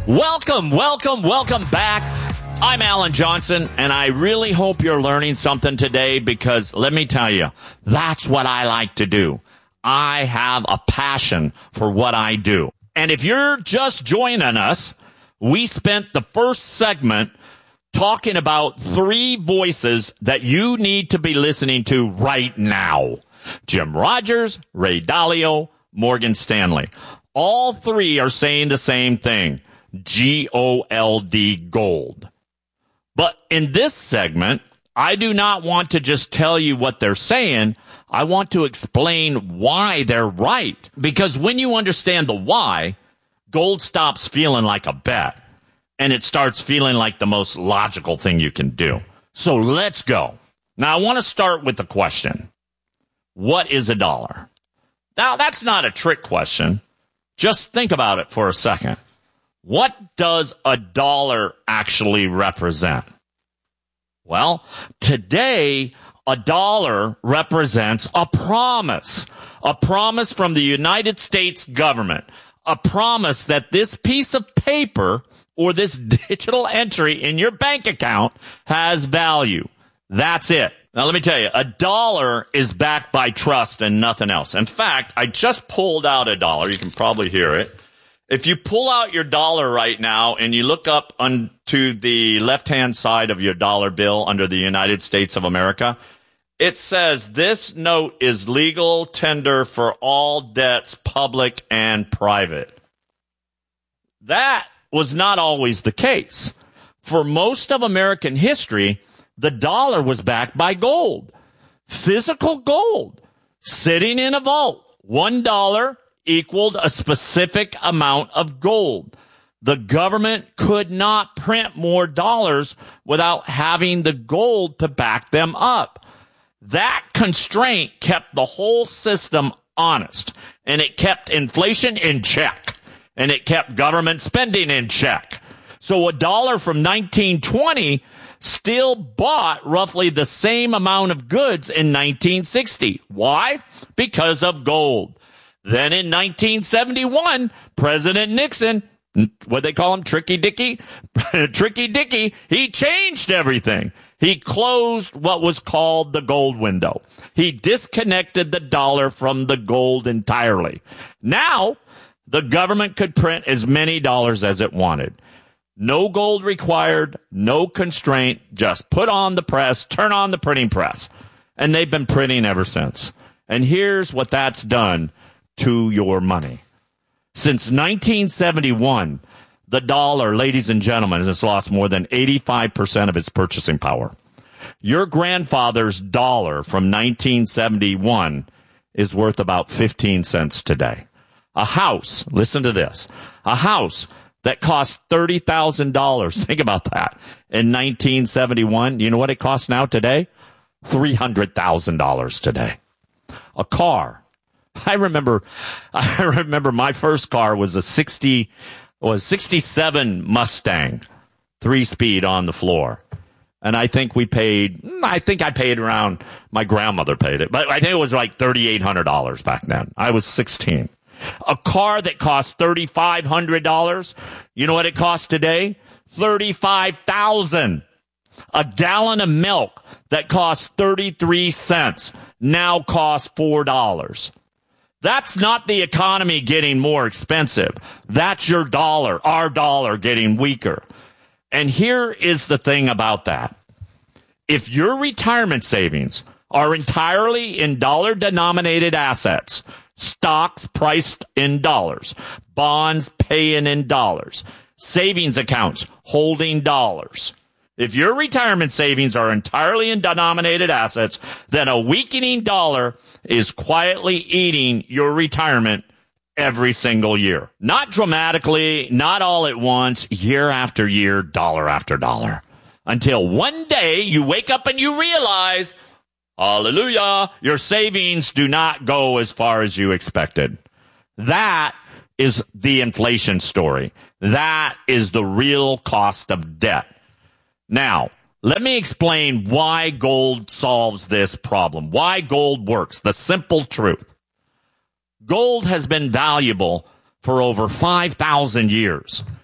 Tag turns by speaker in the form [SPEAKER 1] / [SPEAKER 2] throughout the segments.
[SPEAKER 1] Welcome back. I'm Alan Johnson, and I really hope you're learning something today because let me tell you, that's what I like to do. I have a passion for what I do. And if you're just joining us, we spent the first segment talking about three voices that you need to be listening to right now. Jim Rogers, Ray Dalio, Morgan Stanley. All three are saying the same thing. G-O-L-D, gold. But in this segment, I do not want to just tell you what they're saying. I want to explain why they're right. Because when you understand the why, gold stops feeling like a bet. And it starts feeling like the most logical thing you can do. So let's go. Now, I want to start with the question. What is a dollar? Now, that's not a trick question. Just think about it for a second. What does a dollar actually represent? Well, today, a dollar represents a promise from the United States government, a promise that this piece of paper or this digital entry in your bank account has value. That's it. Now, let me tell you, a dollar is backed by trust and nothing else. In fact, I just pulled out a dollar. You can probably hear it. If you pull out your dollar right now and you look up onto the left-hand side of your dollar bill under the United States of America, it says this note is legal tender for all debts, public and private. That was not always the case. For most of American history, the dollar was backed by gold, physical gold, sitting in a vault. $1 equaled a specific amount of gold. The government could not print more dollars without having the gold to back them up. That constraint kept the whole system honest, and it kept inflation in check, and it kept government spending in check. So a dollar from 1920 still bought roughly the same amount of goods in 1960. Why? Because of gold. Then in 1971, President Nixon, what they call him, Tricky Dicky, he changed everything. He closed what was called the gold window. He disconnected the dollar from the gold entirely. Now, the government could print as many dollars as it wanted. No gold required, no constraint, just put on the press, turn on the printing press. And they've been printing ever since. And here's what that's done to your money. Since 1971, the dollar, ladies and gentlemen, has lost more than 85% of its purchasing power. Your grandfather's dollar from 1971 is worth about 15 cents today. A house, listen to this, a house that cost $30,000, think about that, in 1971, you know what it costs now today? $300,000 today. A car. I remember my first car was a 67 Mustang, 3-speed on the floor. And I think I paid around, my grandmother paid it, but I think it was like $3,800 back then. I was 16. A car that cost $3,500, you know what it costs today? $35,000. A gallon of milk that costs 33 cents now costs $4. That's not the economy getting more expensive. That's your dollar, our dollar, getting weaker. And here is the thing about that. If your retirement savings are entirely in dollar-denominated assets, stocks priced in dollars, bonds paying in dollars, savings accounts holding dollars, if your retirement savings are entirely in denominated assets, then a weakening dollar is quietly eating your retirement every single year. Not dramatically, not all at once, year after year, dollar after dollar. Until one day you wake up and you realize, hallelujah, your savings do not go as far as you expected. That is the inflation story. That is the real cost of debt. Now, let me explain why gold solves this problem, why gold works, the simple truth. Gold has been valuable for over 5,000 years,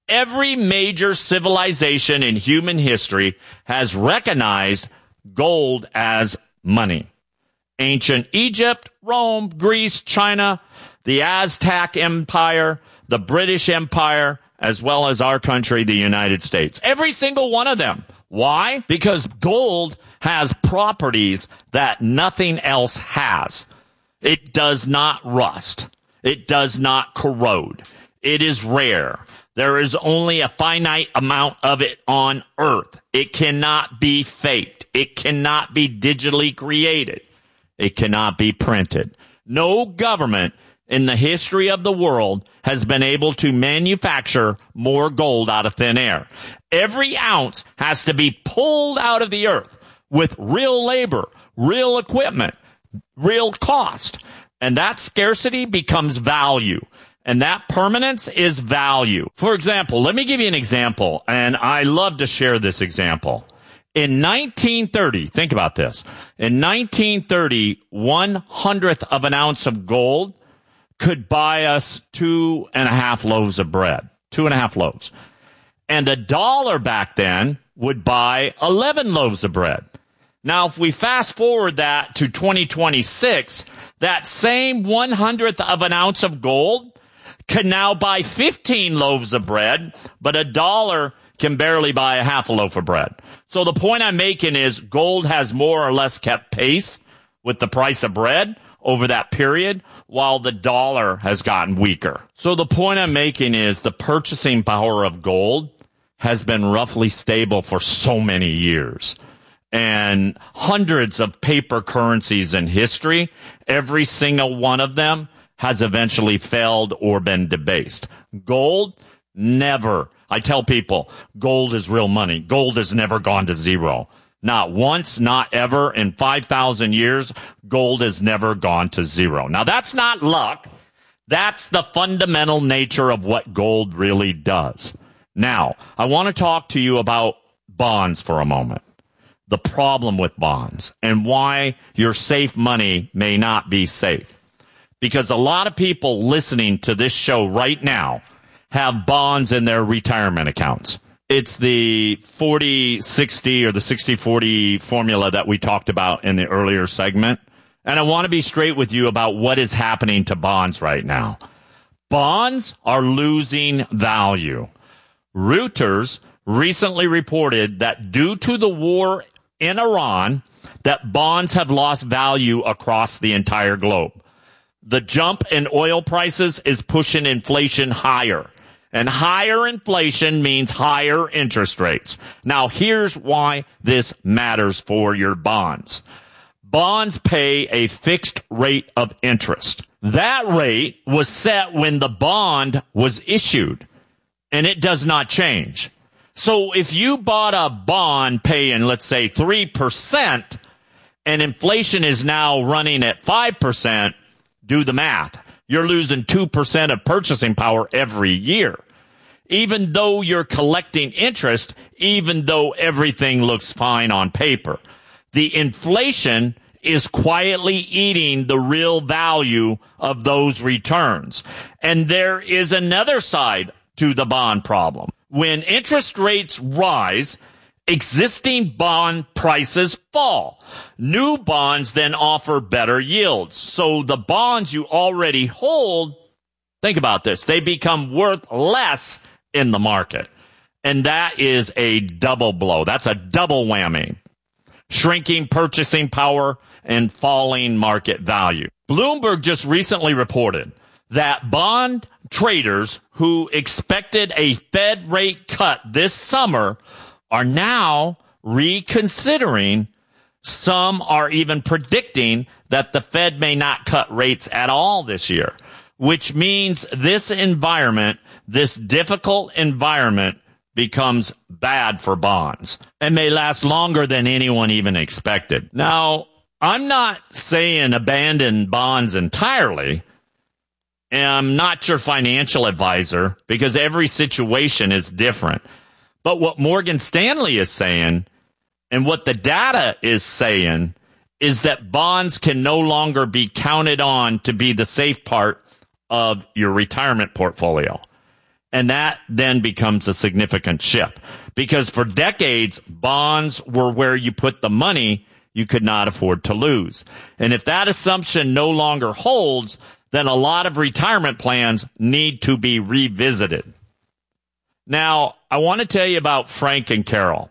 [SPEAKER 1] Every major civilization in human history has recognized gold as money. Ancient Egypt, Rome, Greece, China, the Aztec Empire, the British Empire, as well as our country, the United States. Every single one of them. Why? Because gold has properties that nothing else has. It does not rust. It does not corrode. It is rare. There is only a finite amount of it on Earth. It cannot be faked. It cannot be digitally created. It cannot be printed. No government in the history of the world has been able to manufacture more gold out of thin air. Every ounce has to be pulled out of the earth with real labor, real equipment, real cost. And that scarcity becomes value. And that permanence is value. For example, let me give you an example, and I love to share this example. In 1930, think about this. In 1930, 1/100th of an ounce of gold could buy us 2.5 loaves of bread. 2.5 loaves. And $1 back then would buy 11 loaves of bread. Now, if we fast forward that to 2026, that same 1/100th of an ounce of gold can now buy 15 loaves of bread, but $1 can barely buy a half a loaf of bread. So the point I'm making is gold has more or less kept pace with the price of bread over that period, while the dollar has gotten weaker. So the point I'm making is the purchasing power of gold has been roughly stable for so many years. And hundreds of paper currencies in history, every single one of them has eventually failed or been debased. Gold, never. I tell people, gold is real money. Gold has never gone to zero. Not once, not ever. In 5,000 years, gold has never gone to zero. Now, that's not luck. That's the fundamental nature of what gold really does. Now, I want to talk to you about bonds for a moment. The problem with bonds and why your safe money may not be safe. Because a lot of people listening to this show right now have bonds in their retirement accounts. It's the 40-60 or the 60-40 formula that we talked about in the earlier segment. And I want to be straight with you about what is happening to bonds right now. Bonds are losing value. Reuters recently reported that due to the war in Iran, that bonds have lost value across the entire globe. The jump in oil prices is pushing inflation higher. And higher inflation means higher interest rates. Now, here's why this matters for your bonds. Bonds pay a fixed rate of interest. That rate was set when the bond was issued, and it does not change. So if you bought a bond paying, let's say, 3%, and inflation is now running at 5%, do the math. You're losing 2% of purchasing power every year. Even though you're collecting interest, even though everything looks fine on paper. The inflation is quietly eating the real value of those returns. And there is another side to the bond problem. When interest rates rise, existing bond prices fall. New bonds then offer better yields. So the bonds you already hold, think about this, they become worth less in the market. And that is a double blow. That's a double whammy. Shrinking purchasing power and falling market value. Bloomberg just recently reported that bond traders who expected a Fed rate cut this summer are now reconsidering. Some are even predicting that the Fed may not cut rates at all this year, which means this environment, this difficult environment, becomes bad for bonds and may last longer than anyone even expected. Now, I'm not saying abandon bonds entirely. And I'm not your financial advisor because every situation is different. But what Morgan Stanley is saying and what the data is saying is that bonds can no longer be counted on to be the safe part of your retirement portfolio. And that then becomes a significant shift because for decades, bonds were where you put the money you could not afford to lose. And if that assumption no longer holds, then a lot of retirement plans need to be revisited. Now, I want to tell you about Frank and Carol.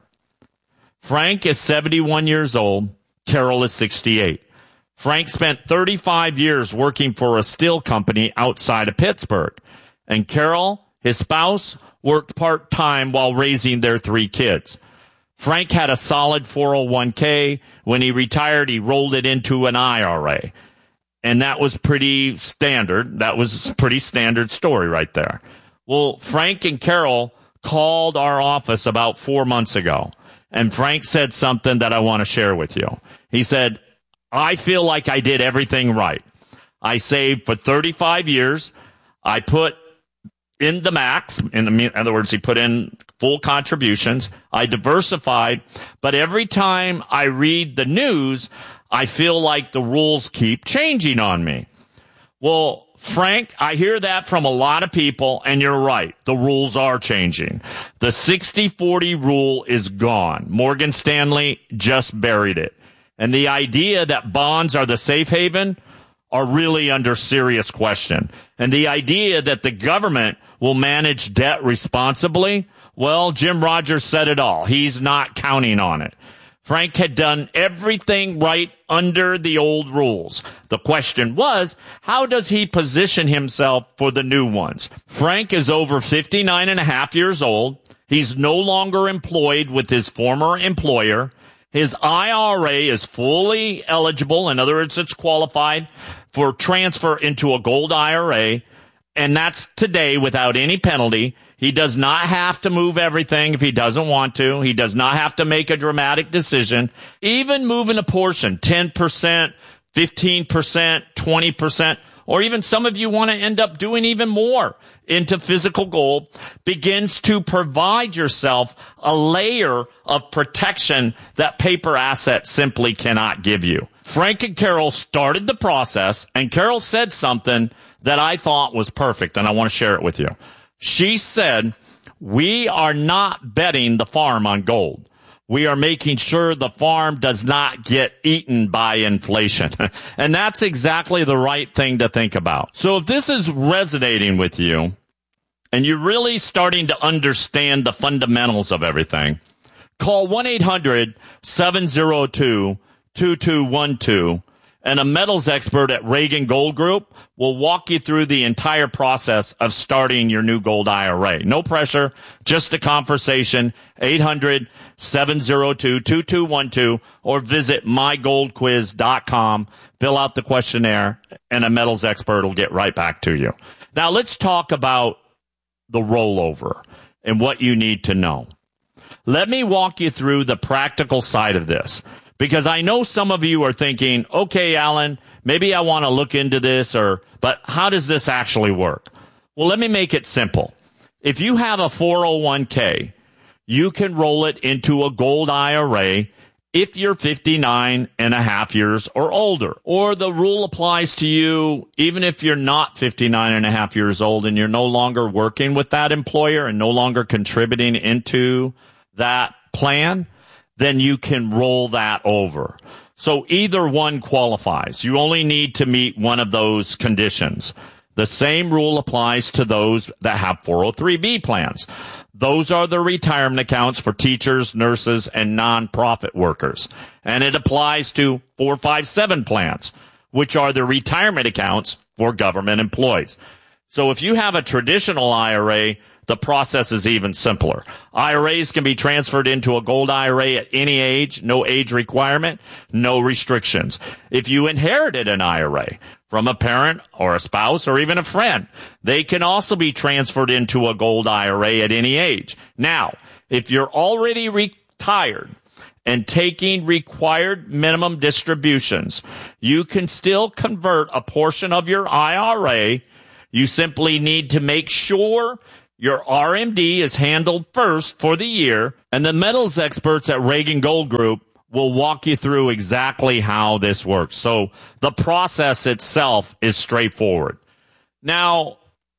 [SPEAKER 1] Frank is 71 years old. Carol is 68. Frank spent 35 years working for a steel company outside of Pittsburgh. And Carol, his spouse, worked part-time while raising their 3 kids. Frank had a solid 401k. When he retired, he rolled it into an IRA. And that was pretty standard. That was a pretty standard story right there. Well, Frank and Carol called our office about 4 months ago. And Frank said something that I want to share with you. He said, I feel like I did everything right. I saved for 35 years. I put in the max. In other words, he put in full contributions. I diversified. But every time I read the news, I feel like the rules keep changing on me. Well, Frank, I hear that from a lot of people, and you're right. The rules are changing. The 60-40 rule is gone. Morgan Stanley just buried it. And the idea that bonds are the safe haven are really under serious question. And the idea that the government will manage debt responsibly, well, Jim Rogers said it all. He's not counting on it. Frank had done everything right under the old rules. The question was, how does he position himself for the new ones? Frank is over 59 and a half years old. He's no longer employed with his former employer. His IRA is fully eligible. In other words, it's qualified for transfer into a gold IRA. And that's today without any penalty. He does not have to move everything if he doesn't want to. He does not have to make a dramatic decision. Even moving a portion, 10%, 15%, 20%, or even some of you want to end up doing even more into physical gold, begins to provide yourself a layer of protection that paper assets simply cannot give you. Frank and Carol started the process, and Carol said something that I thought was perfect, and I want to share it with you. She said, we are not betting the farm on gold. We are making sure the farm does not get eaten by inflation. And that's exactly the right thing to think about. So if this is resonating with you and you're really starting to understand the fundamentals of everything, call 1-800-702-2212 and a metals expert at Reagan Gold Group will walk you through the entire process of starting your new gold IRA. No pressure, just a conversation. 800-702-2212 or visit mygoldquiz.com. Fill out the questionnaire and a metals expert will get right back to you. Now let's talk about the rollover and what you need to know. Let me walk you through the practical side of this. Because I know some of you are thinking, okay, Alan, maybe I want to look into this, but how does this actually work? Well, let me make it simple. If you have a 401k, you can roll it into a gold IRA if you're 59 and a half years or older. Or the rule applies to you even if you're not 59 and a half years old and you're no longer working with that employer and no longer contributing into that plan, then you can roll that over. So either one qualifies. You only need to meet one of those conditions. The same rule applies to those that have 403B plans. Those are the retirement accounts for teachers, nurses, and nonprofit workers. And it applies to 457 plans, which are the retirement accounts for government employees. So if you have a traditional IRA, the process is even simpler. IRAs can be transferred into a gold IRA at any age, no age requirement, no restrictions. If you inherited an IRA from a parent or a spouse or even a friend, they can also be transferred into a gold IRA at any age. Now, if you're already retired and taking required minimum distributions, you can still convert a portion of your IRA. You simply need to make sure your RMD is handled first for the year, and the metals experts at Reagan Gold Group will walk you through exactly how this works. So the process itself is straightforward. Now,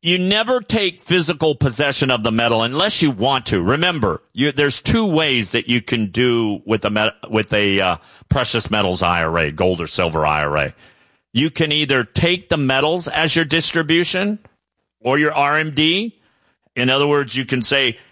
[SPEAKER 1] you never take physical possession of the metal unless you want to. Remember, there's two ways that you can do with a precious metals IRA, gold or silver IRA. You can either take the metals as your distribution or your RMD. In other words, you can say,